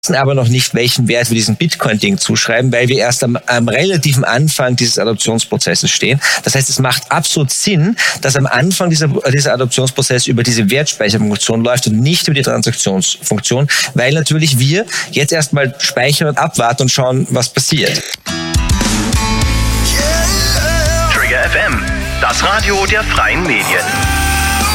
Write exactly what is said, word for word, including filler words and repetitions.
aber noch nicht, welchen Wert wir diesem Bitcoin-Ding zuschreiben, weil wir erst am, am relativen Anfang dieses Adoptionsprozesses stehen. Das heißt, es macht absolut Sinn, dass am Anfang dieser, dieser Adoptionsprozess über diese Wertspeicherfunktion läuft und nicht über die Transaktionsfunktion, weil natürlich wir jetzt erstmal speichern und abwarten und schauen, was passiert. Trigger F M, das Radio der freien Medien.